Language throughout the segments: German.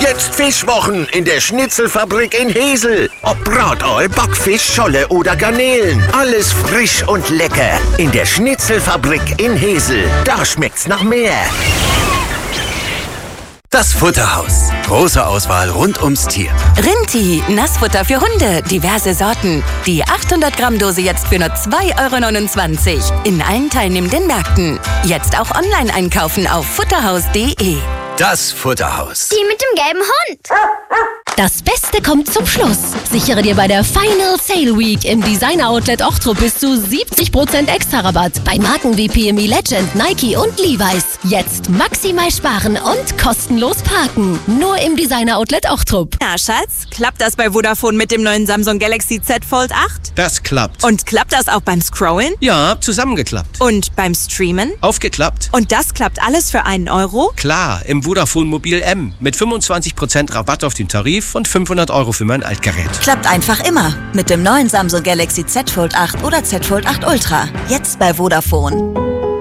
Jetzt Fischwochen in der Schnitzelfabrik in Hesel. Ob Brataual, Backfisch, Scholle oder Garnelen. Alles frisch und lecker. In der Schnitzelfabrik in Hesel. Da schmeckt's nach mehr. Das Futterhaus. Große Auswahl rund ums Tier. Rinti, Nassfutter für Hunde, diverse Sorten. Die 800 Gramm Dose jetzt für nur 2,29 € in allen teilnehmenden Märkten. Jetzt auch online einkaufen auf futterhaus.de. Das Futterhaus. Die mit dem gelben Hund. Das Beste kommt zum Schluss. Sichere dir bei der Final Sale Week im Designer Outlet Ochtrup bis zu 70% Extra-Rabatt bei Marken wie PME Legend, Nike und Levi's. Jetzt maximal sparen und kostenlos parken. Nur im Designer Outlet Ochtrup. Ja, Schatz, klappt das bei Vodafone mit dem neuen Samsung Galaxy Z Fold 8? Das klappt. Und klappt das auch beim Scrollen? Ja, zusammengeklappt. Und beim Streamen? Aufgeklappt. Und das klappt alles für einen Euro? Klar, im Vodafone Mobil M mit 25% Rabatt auf den Tarif und 500 € für mein Altgerät. Klappt einfach immer mit dem neuen Samsung Galaxy Z Fold 8 oder Z Fold 8 Ultra. Jetzt bei Vodafone.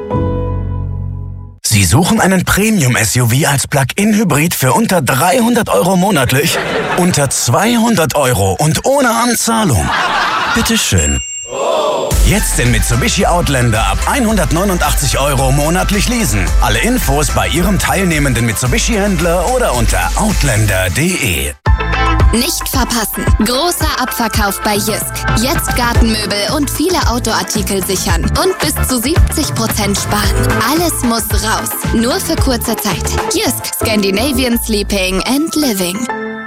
Sie suchen einen Premium-SUV als Plug-in-Hybrid für unter 300 € monatlich? Unter 200 € und ohne Anzahlung? Bitteschön. Jetzt den Mitsubishi Outlander ab 189 € monatlich leasen. Alle Infos bei Ihrem teilnehmenden Mitsubishi-Händler oder unter outlander.de. Nicht verpassen. Großer Abverkauf bei Jysk. Jetzt Gartenmöbel und viele Outdoor-Artikel sichern. Und bis zu 70% sparen. Alles muss raus. Nur für kurze Zeit. Jysk. Scandinavian Sleeping and Living.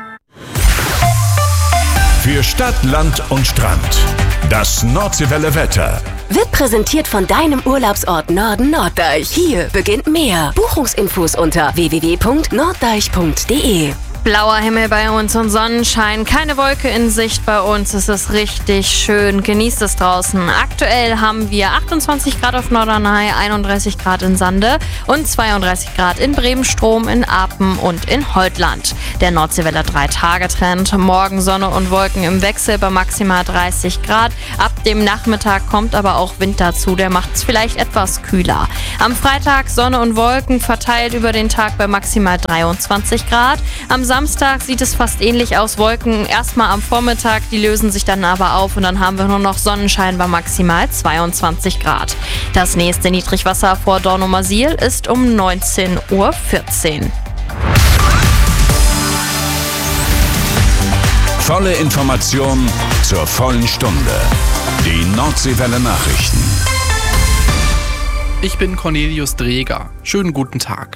Für Stadt, Land und Strand. Das Nordseewelle Wetter. Wird präsentiert von deinem Urlaubsort Norden Norddeich. Hier beginnt mehr. Buchungsinfos unter www.norddeich.de. Blauer Himmel bei uns und Sonnenschein. Keine Wolke in Sicht bei uns. Es ist richtig schön. Genießt es draußen. Aktuell haben wir 28 Grad auf Norderney, 31 Grad in Sande und 32 Grad in Bremen-Strom, in Apen und in Holtland. Der Nordseewelle 3-Tage-Trend. Morgen Sonne und Wolken im Wechsel bei maximal 30 Grad. Ab dem Nachmittag kommt aber auch Wind dazu. Der macht es vielleicht etwas kühler. Am Freitag Sonne und Wolken verteilt über den Tag bei maximal 23 Grad. Am Samstag sieht es fast ähnlich aus. Wolken erstmal am Vormittag, die lösen sich dann aber auf und dann haben wir nur noch Sonnenschein bei maximal 22 Grad. Das nächste Niedrigwasser vor Dornumersiel ist um 19:14 Uhr. Volle Information zur vollen Stunde. Die Nordseewelle Nachrichten. Ich bin Cornelius Dreger. Schönen guten Tag.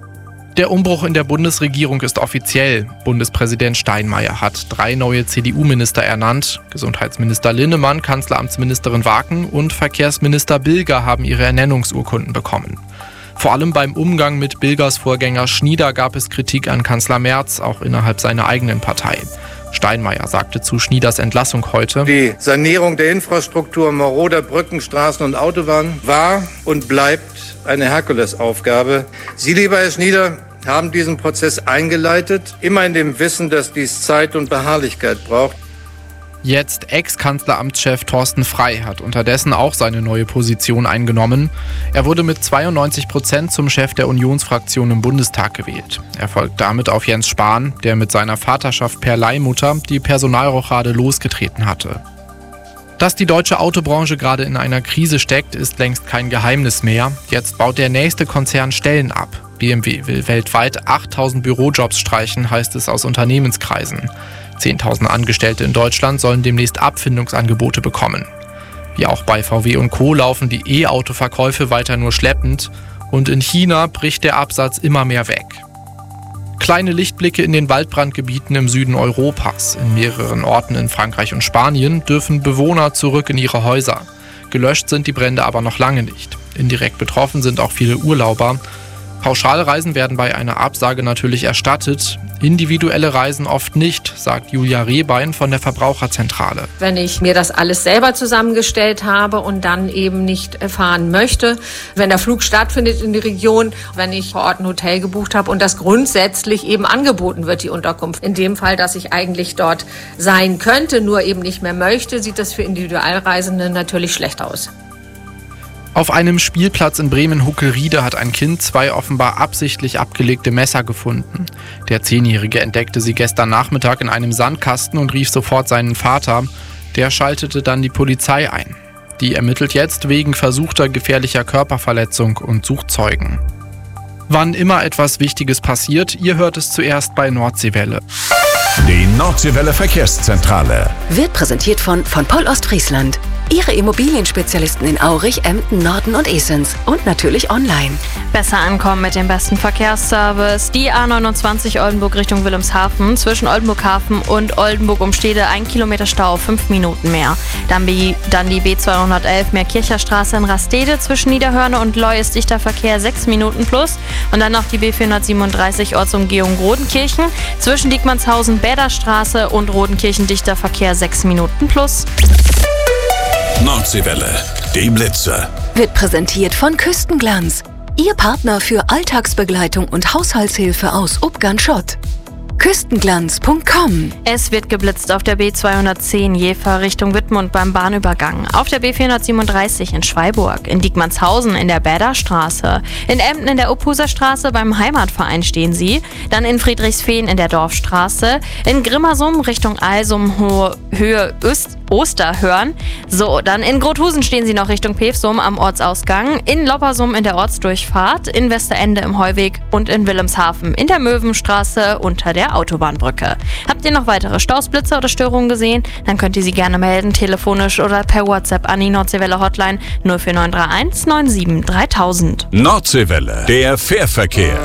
Der Umbruch in der Bundesregierung ist offiziell. Bundespräsident Steinmeier hat 3 neue CDU-Minister ernannt. Gesundheitsminister Linnemann, Kanzleramtsministerin Waken und Verkehrsminister Bilger haben ihre Ernennungsurkunden bekommen. Vor allem beim Umgang mit Bilgers Vorgänger Schnieder gab es Kritik an Kanzler Merz, auch innerhalb seiner eigenen Partei. Steinmeier sagte zu Schnieders Entlassung heute: Die Sanierung der Infrastruktur maroder Brücken, Straßen und Autobahnen war und bleibt eine Herkulesaufgabe. Sie, lieber Herr Schnieder, haben diesen Prozess eingeleitet, immer in dem Wissen, dass dies Zeit und Beharrlichkeit braucht. Jetzt Ex-Kanzleramtschef Thorsten Frey hat unterdessen auch seine neue Position eingenommen. Er wurde mit 92% zum Chef der Unionsfraktion im Bundestag gewählt. Er folgt damit auf Jens Spahn, der mit seiner Vaterschaft per Leihmutter die Personalrochade losgetreten hatte. Dass die deutsche Autobranche gerade in einer Krise steckt, ist längst kein Geheimnis mehr. Jetzt baut der nächste Konzern Stellen ab. BMW will weltweit 8.000 Bürojobs streichen, heißt es aus Unternehmenskreisen. 10.000 Angestellte in Deutschland sollen demnächst Abfindungsangebote bekommen. Wie auch bei VW und Co. laufen die E-Auto-Verkäufe weiter nur schleppend und in China bricht der Absatz immer mehr weg. Kleine Lichtblicke in den Waldbrandgebieten im Süden Europas. In mehreren Orten in Frankreich und Spanien dürfen Bewohner zurück in ihre Häuser. Gelöscht sind die Brände aber noch lange nicht. Indirekt betroffen sind auch viele Urlauber. Pauschalreisen werden bei einer Absage natürlich erstattet, individuelle Reisen oft nicht, sagt Julia Rehbein von der Verbraucherzentrale. Wenn ich mir das alles selber zusammengestellt habe und dann eben nicht fahren möchte, wenn der Flug stattfindet in die Region, wenn ich vor Ort ein Hotel gebucht habe und das grundsätzlich eben angeboten wird, die Unterkunft. In dem Fall, dass ich eigentlich dort sein könnte, nur eben nicht mehr möchte, sieht das für Individualreisende natürlich schlecht aus. Auf einem Spielplatz in Bremen-Huckelriede hat ein Kind 2 offenbar absichtlich abgelegte Messer gefunden. Der 10-Jährige entdeckte sie gestern Nachmittag in einem Sandkasten und rief sofort seinen Vater. Der schaltete dann die Polizei ein. Die ermittelt jetzt wegen versuchter gefährlicher Körperverletzung und sucht Zeugen. Wann immer etwas Wichtiges passiert, ihr hört es zuerst bei Nordseewelle. Die Nordseewelle Verkehrszentrale Wird präsentiert von Poll Ostfriesland. Ihre Immobilienspezialisten in Aurich, Emden, Norden und Esens. Und natürlich online. Besser ankommen mit dem besten Verkehrsservice. Die A29 Oldenburg Richtung Wilhelmshaven. Zwischen Oldenburg-Hafen und Oldenburg-Umstede 1 Kilometer Stau, 5 Minuten mehr. Dann die B211 Meerkircher Straße in Rastede. Zwischen Niederhörne und Leu ist dichter Verkehr 6 Minuten plus. Und dann noch die B437 Ortsumgehung Rodenkirchen. Zwischen Diekmannshausen, Bäderstraße und Rodenkirchen dichter Verkehr 6 Minuten plus. Nordseewelle, die Blitze. Wird präsentiert von Küstenglanz. Ihr Partner für Alltagsbegleitung und Haushaltshilfe aus Ubgan-Schott. Küstenglanz.com. Es wird geblitzt auf der B210 Jever Richtung Wittmund beim Bahnübergang, auf der B437 in Schweiburg, in Diekmannshausen in der Bäderstraße, in Emden in der Uphuser Straße beim Heimatverein stehen sie, dann in Friedrichsfehn in der Dorfstraße, in Grimmersum Richtung Alsum Höhe Osterhörn, so, dann in Grothusen stehen sie noch Richtung Pevsum am Ortsausgang, in Loppersum in der Ortsdurchfahrt, in Westerende im Heuweg und in Wilhelmshaven in der Möwenstraße unter der Autobahnbrücke. Habt ihr noch weitere Staus, Blitze oder Störungen gesehen? Dann könnt ihr sie gerne melden, telefonisch oder per WhatsApp an die Nordseewelle Hotline 04931 97 3000. Nordseewelle, der Fährverkehr.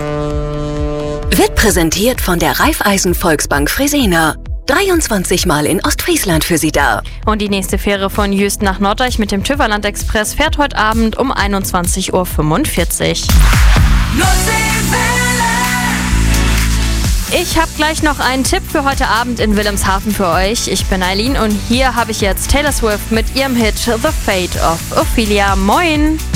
Wird präsentiert von der Raiffeisen Volksbank Fresena. 23 Mal in Ostfriesland für Sie da. Und die nächste Fähre von Jüst nach Norddeich mit dem Tüverland Express fährt heute Abend um 21:45 Uhr. Ich habe gleich noch einen Tipp für heute Abend in Wilhelmshaven für euch. Ich bin Eileen und hier habe ich jetzt Taylor Swift mit ihrem Hit The Fate of Ophelia. Moin!